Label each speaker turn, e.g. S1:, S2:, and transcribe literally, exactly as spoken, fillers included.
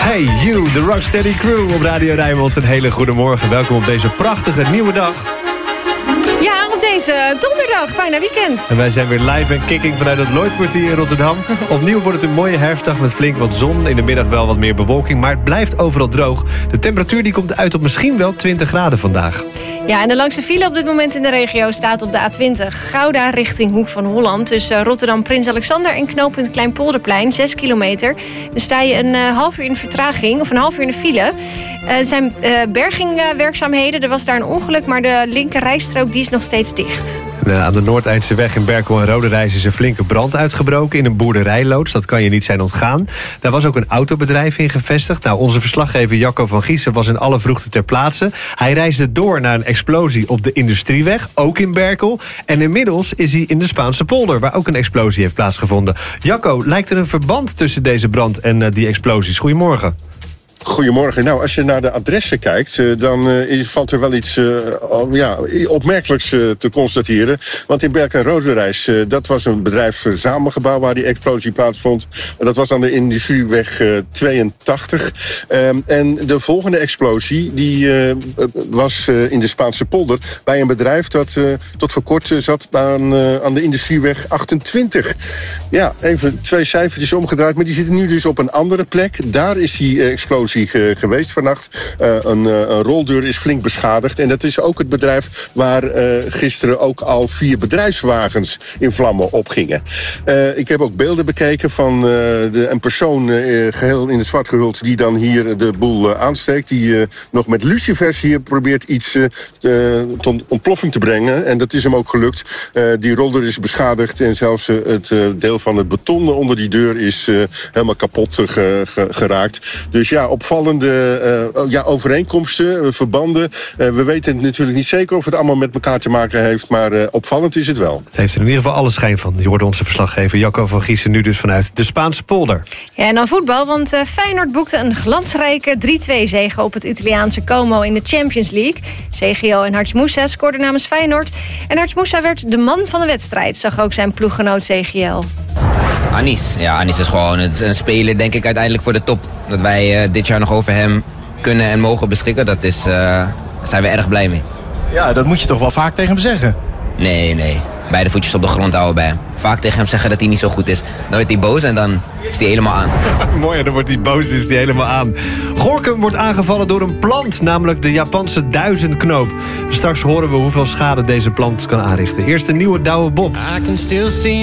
S1: Hey you, de Rocksteady Crew op Radio Rijnmond. Een hele goede morgen. Welkom op deze prachtige nieuwe dag.
S2: Ja, op deze donderdag, bijna weekend.
S1: En wij zijn weer live en kicking vanuit het Lloydkwartier in Rotterdam. Opnieuw wordt het een mooie herfstdag met flink wat zon. In de middag wel wat meer bewolking, maar het blijft overal droog. De temperatuur die komt uit op misschien wel twintig graden vandaag.
S2: Ja, en de langste file op dit moment in de regio staat op de A twintig. Gouda richting Hoek van Holland. Tussen Rotterdam Prins Alexander en knooppunt Kleinpolderplein. zes kilometer. Dan sta je een uh, half uur in vertraging, of een half uur in de file. Uh, er zijn uh, bergingwerkzaamheden. Er was daar een ongeluk, maar de linker rijstrook die is nog steeds dicht.
S1: Uh, aan de Noordeindse weg in Berkel en Roderijs is een flinke brand uitgebroken in een boerderijloods. Dat kan je niet zijn ontgaan. Daar was ook een autobedrijf in gevestigd. Nou, onze verslaggever Jacco van Giessen was in alle vroegte ter plaatse. Hij reisde door naar een explosie op de Industrieweg, ook in Berkel. En inmiddels is hij in de Spaanse polder, waar ook een explosie heeft plaatsgevonden. Jacco, lijkt er een verband tussen deze brand en uh, die explosies? Goedemorgen.
S3: Goedemorgen. Nou, als je naar de adressen kijkt, uh, dan uh, valt er wel iets uh, ja, opmerkelijks uh, te constateren. Want in Berkel en Roderijs, uh, dat was een bedrijfsverzamelgebouw waar die explosie plaatsvond. Dat was aan de Industrieweg uh, tweeëntachtig. Um, en de volgende explosie, die uh, was uh, in de Spaanse polder bij een bedrijf dat uh, tot voor kort uh, zat aan, uh, aan de Industrieweg achtentwintig. Ja, even twee cijfertjes omgedraaid, maar die zitten nu dus op een andere plek. Daar is die uh, explosie geweest vannacht. Uh, een, uh, een roldeur is flink beschadigd. En dat is ook het bedrijf waar uh, gisteren ook al vier bedrijfswagens in vlammen opgingen. Uh, ik heb ook beelden bekeken van uh, de, een persoon uh, geheel in het zwart gehuld die dan hier de boel uh, aansteekt. Die uh, nog met lucifers hier probeert iets uh, tot ontploffing te brengen. En dat is hem ook gelukt. Uh, die roldeur is beschadigd en zelfs uh, het uh, deel van het beton onder die deur is uh, helemaal kapot uh, ge, ge, geraakt. Dus ja, opvallende uh, ja, overeenkomsten, uh, verbanden. Uh, we weten natuurlijk niet zeker of het allemaal met elkaar te maken heeft, maar uh, opvallend is het wel.
S1: Het heeft er in ieder geval alle schijn van. Je hoorde onze verslaggever Jacco van Giessen nu dus vanuit de Spaanse polder.
S2: Ja, en dan voetbal, want uh, Feyenoord boekte een glansrijke drie-twee zege op het Italiaanse Como in de Champions League. C G O en Harts Moussa scoorden namens Feyenoord. En Harts Moussa werd de man van de wedstrijd, zag ook zijn ploeggenoot C G L.
S4: Anis. Ja, Anis is gewoon een speler, denk ik, uiteindelijk voor de top. Dat wij uh, dit jaar nog over hem kunnen en mogen beschikken, dat is, uh, daar zijn we erg blij mee.
S5: Ja, dat moet je toch wel vaak tegen hem zeggen?
S4: Nee, nee. Beide voetjes op de grond houden bij hem. Vaak tegen hem zeggen dat hij niet zo goed is. Dan wordt hij boos en dan is hij helemaal aan.
S1: Mooi, dan wordt hij boos en is hij helemaal aan. Gorinchem wordt aangevallen door een plant, namelijk de Japanse duizendknoop. Straks horen we hoeveel schade deze plant kan aanrichten. Eerst een nieuwe Douwe Bob.